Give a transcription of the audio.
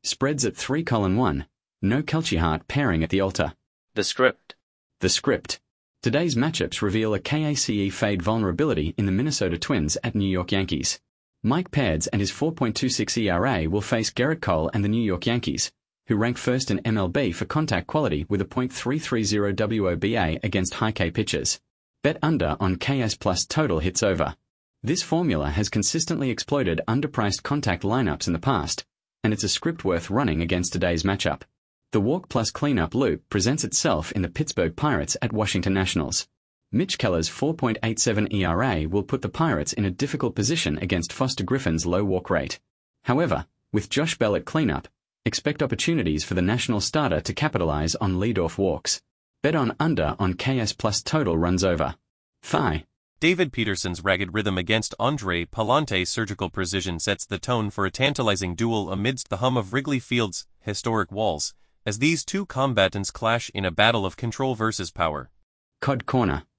Spreads at 3:1. No Kelce Hart pairing at the altar. The script. The script. Today's matchups reveal a KACE fade vulnerability in the Minnesota Twins at New York Yankees. Mike Pads and his 4.26 ERA will face Gerrit Cole and the New York Yankees, who rank first in MLB for contact quality with a .330 WOBA against high K pitchers. Bet under on KS plus total hits over. This formula has consistently exploited underpriced contact lineups in the past, and it's a script worth running against today's matchup. The walk plus cleanup loop presents itself in the Pittsburgh Pirates at Washington Nationals. Mitch Keller's 4.87 ERA will put the Pirates in a difficult position against Foster Griffin's low walk rate. However, with Josh Bell at cleanup, expect opportunities for the national starter to capitalize on leadoff walks. Bet on under on KS plus total runs over. Phi. David Peterson's ragged rhythm against Andre Palante's surgical precision sets the tone for a tantalizing duel amidst the hum of Wrigley Field's historic walls, as these two combatants clash in a battle of control versus power. COD Corner.